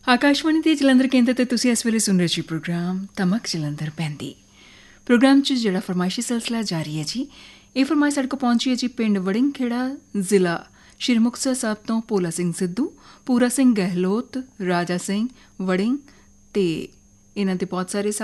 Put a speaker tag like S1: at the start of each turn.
S1: ਆਕਾਸ਼ਵਾਣੀ ਦੇ ਜਲੰਧਰ ਕੇਂਦਰ 'ਤੇ ਤੁਸੀਂ ਇਸ ਵੇਲੇ ਸੁਣ ਰਹੇ ਜੀ ਪ੍ਰੋਗਰਾਮ ਤਮਕ ਜਲੰਧਰ ਪੈਂਦੀ। ਪ੍ਰੋਗਰਾਮ 'ਚ ਜਿਹੜਾ ਫਰਮਾਇਸ਼ੀ ਸਿਲਸਿਲਾ ਜਾਰੀ ਹੈ ਜੀ। ਇਹ ਫਰਮਾਇਸ਼ ਸਾਡੇ ਕੋਲ ਪਹੁੰਚੀ ਹੈ ਜੀ ਪਿੰਡ ਵੜਿੰਗ ਖੇੜਾ, ਜ਼ਿਲ੍ਹਾ ਸ਼੍ਰੀ ਮੁਕਤਸਰ ਸਾਹਿਬ ਤੋਂ ਭੋਲਾ ਸਿੰਘ ਸਿੱਧੂ, ਪੂਰਾ ਸਿੰਘ ਗਹਿਲੋਤ, ਰਾਜਾ ਸਿੰਘ ਵੜਿੰਗ ਅਤੇ ਇਹਨਾਂ ਦੇ ਬਹੁਤ ਸਾਰੇ